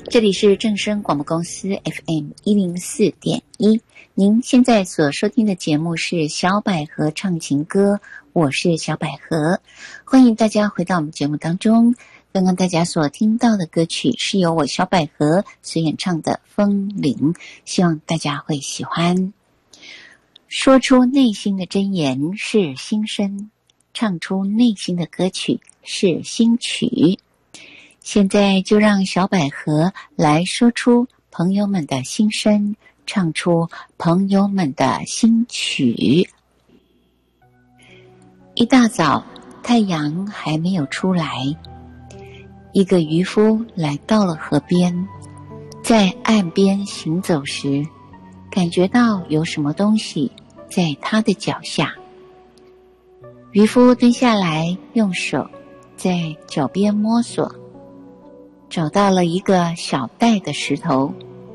这里是正声广播公司 FM104.1，您现在所收听的节目是小百合唱情歌，我是小百合，欢迎大家回到我们节目当中。刚刚大家所听到的歌曲是由我小百合所演唱的《风铃》，希望大家会喜欢。说出内心的真言是心声，唱出内心的歌曲是新曲。现在就让小百合来说出朋友们的心声，唱出朋友们的新曲。一大早，太阳还没有出来，一个渔夫来到了河边，在岸边行走时，感觉到有什么东西在他的脚下。渔夫蹲下来，用手在脚边摸索，找到了一个小袋的石头。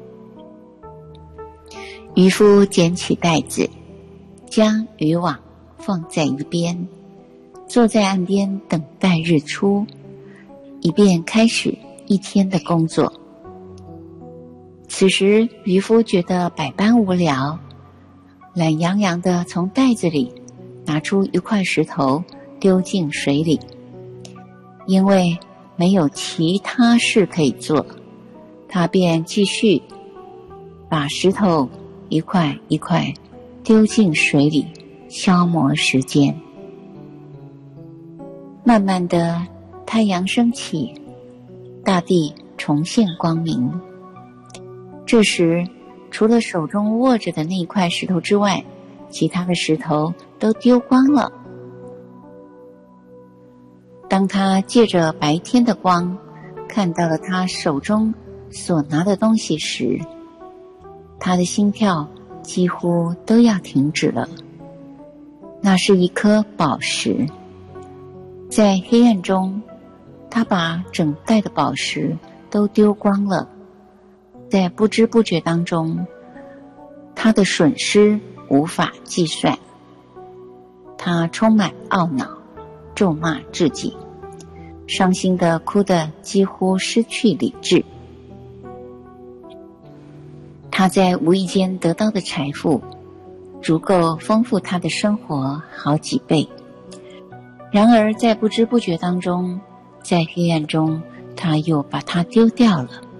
渔夫捡起袋子，将渔网放在一边，坐在岸边等待日出，以便开始一天的工作。此时渔夫觉得百般无聊，懒洋洋地从袋子里拿出一块石头丢进水里。因为没有其他事可以做，他便继续把石头一块一块丢进水里，消磨时间。慢慢的，太阳升起，大地重现光明。这时，除了手中握着的那一块石头之外，其他的石头都丢光了。当他借着白天的光看到了他手中所拿的东西时，他的心跳几乎都要停止了。那是一颗宝石。在黑暗中，他把整袋的宝石都丢光了。在不知不觉当中，他的损失无法计算。他充满懊恼，咒骂自己，伤心地哭得几乎失去理智。他在无意间得到的财富足够丰富他的生活好几倍，然而在不知不觉当中，在黑暗中他又把它丢掉了。